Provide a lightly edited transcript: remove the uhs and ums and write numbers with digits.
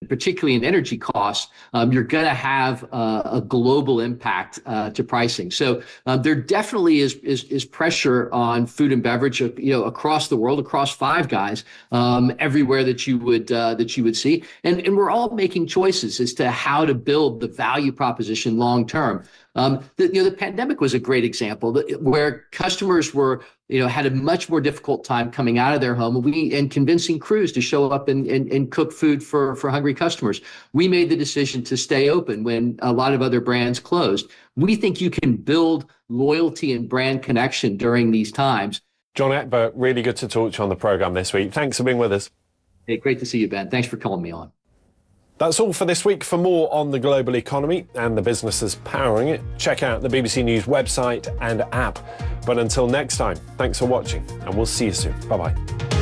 particularly in energy costs, you're going to have a global impact to pricing. So there definitely is pressure on food and beverage, across the world, across Five Guys, everywhere that you would see, and we're all making choices as to how to build the value proposition long term. The pandemic was a great example where customers were, had a much more difficult time coming out of their home and convincing crews to show up and cook food for hungry customers. We made the decision to stay open when a lot of other brands closed. We think you can build loyalty and brand connection during these times. John Eckberg, really good to talk to you on the program this week. Thanks for being with us. Hey, great to see you, Ben. Thanks for calling me on. That's all for this week. For more on the global economy and the businesses powering it, check out the BBC News website and app. But until next time, thanks for watching, and we'll see you soon. Bye-bye.